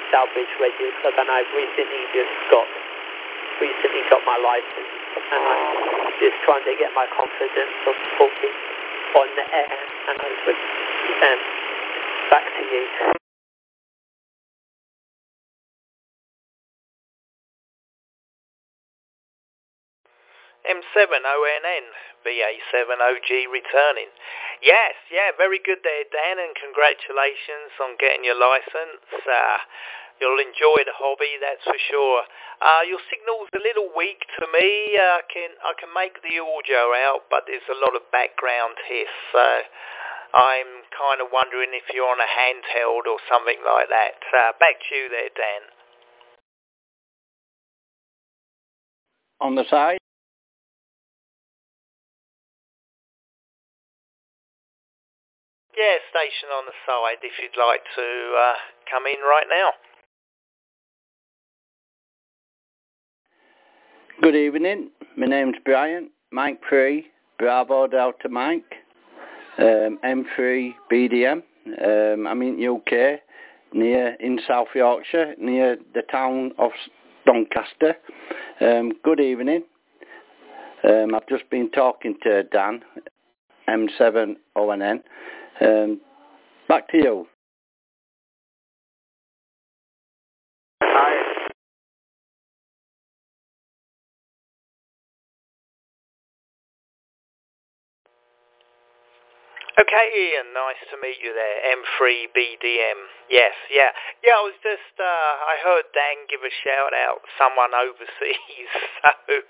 Stourbridge Radio Club, and I've recently got my license, and I'm just trying to get my confidence of talking on the air, and I would back to you. M7ONN, VA7OG returning. Yes, yeah, very good there, Dan, and congratulations on getting your license. You'll enjoy the hobby, that's for sure. Your signal's a little weak to me. I can make the audio out, but there's a lot of background hiss. So I'm kind of wondering if you're on a handheld or something like that. Back to you there, Dan. On the side? Yeah, station on the side if you'd like to come in right now. Good evening. My name's Brian. Mike 3, Bravo Delta Mike. M3 BDM. I'm in UK, in South Yorkshire, near the town of Doncaster. Good evening. I've just been talking to Dan, M7ONN. Back to you. Hi. Okay, Ian, nice to meet you there, M3BDM. Yes, yeah. Yeah, I was just, I heard Dan give a shout out, someone overseas, so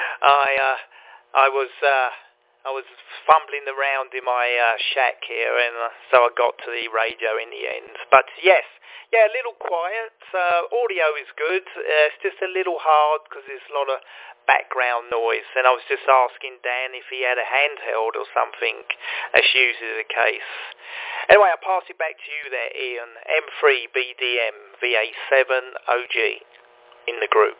I was fumbling around in my shack here, and so I got to the radio in the end. But yes, yeah, a little quiet. Audio is good. It's just a little hard because there's a lot of background noise. And I was just asking Dan if he had a handheld or something, as usually the case. Anyway, I'll pass it back to you there, Ian. M3BDM VA7OG in the group.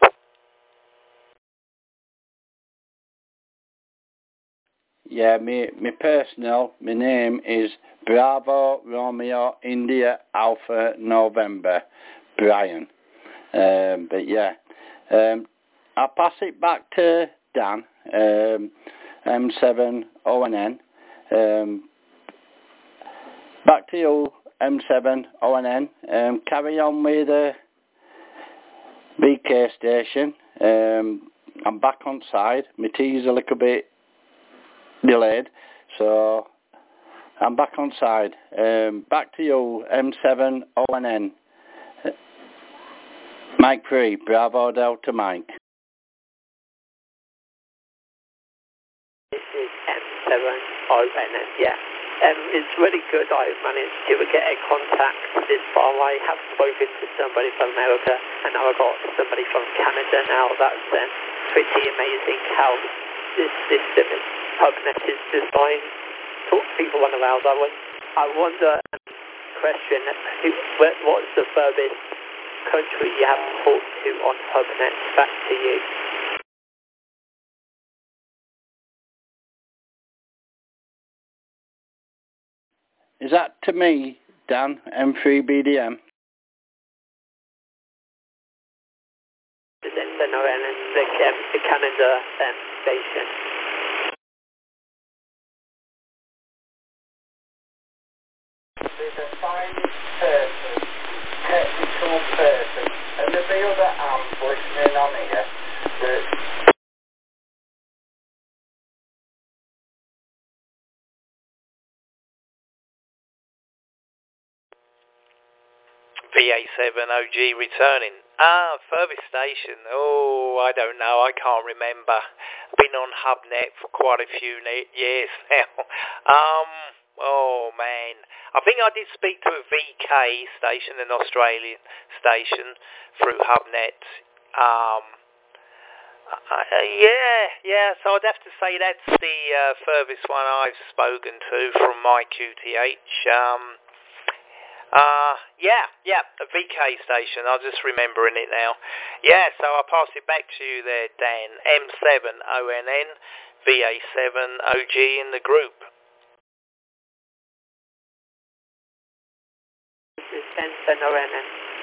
Yeah, my personal, my name is Bravo Romeo India Alpha November Brian. But yeah, I'll pass it back to Dan, M7ONN. Back to you, M7ONN. Carry on with the VK station. I'm back on side. My tea's a little bit delayed, so I'm back on side. Back to you, M7ONN. Mike 3, Bravo Delta Mike. This is M7ONN, yeah. It's really good I managed to get a contact this far. I have spoken to somebody from America, and now I've got somebody from Canada now. That's pretty amazing how this system is. HubNet is designed to talk to people on the round. I wonder, question, what's the furthest country you have talked to on HubNet? Back to you. Is that to me, Dan, M3BDM? The Canada station. There's a finest person, technical person, and there'll be other arms listening on here that VA7OG returning. Furthest station. Oh, I don't know. I can't remember. I've been on HubNet for quite a few years now. Oh man. I think I did speak to a VK station, an Australian station, through HubNet. Yeah. So I'd have to say that's the furthest one I've spoken to from my QTH. Yeah, a VK station. I'm just remembering it now. Yeah, so I'll pass it back to you there, Dan. M7ONN, VA7OG in the group. This is M7ONN.